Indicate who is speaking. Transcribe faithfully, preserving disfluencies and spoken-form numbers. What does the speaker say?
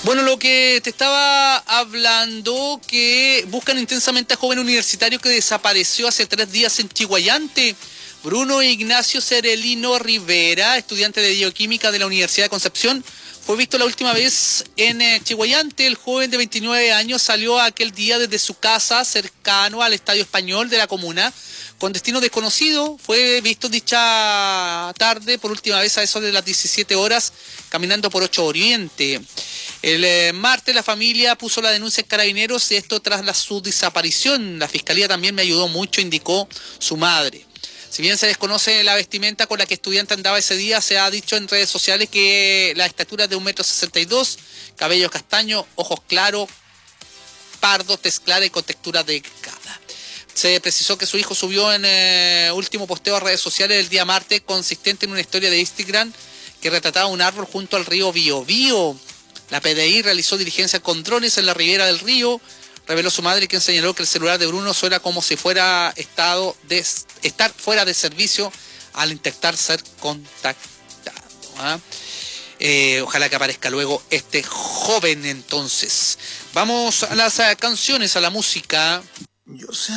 Speaker 1: Bueno, lo que te estaba hablando, que buscan intensamente a joven universitario que desapareció hace tres días en Chiguayante. Bruno Ignacio Cerelino Rivera, estudiante de bioquímica de la Universidad de Concepción, fue visto la última vez en eh, Chiguayante. El joven de veintinueve años salió aquel día desde su casa cercano al Estadio Español de la comuna con destino desconocido. Fue visto dicha tarde por última vez a eso de las diecisiete horas caminando por ocho Oriente. El eh, martes la familia puso la denuncia en Carabineros y esto tras la, su desaparición. La fiscalía también me ayudó mucho, indicó su madre. Si bien se desconoce la vestimenta con la que el estudiante andaba ese día, se ha dicho en redes sociales que la estatura es de un metro sesenta y dos, cabello castaño, ojos claros, pardo, tez clara y con textura delgada. Se precisó que su hijo subió en eh, último posteo a redes sociales el día martes, consistente en una historia de Instagram que retrataba un árbol junto al río Biobío. La P D I realizó diligencia con drones en la ribera del río. Reveló su madre, quien señaló que el celular de Bruno suena como si fuera estado de, estar fuera de servicio al intentar ser contactado. ¿Ah? Eh, ojalá que aparezca luego este joven entonces. Vamos a las uh, canciones, a la música. Yo sé.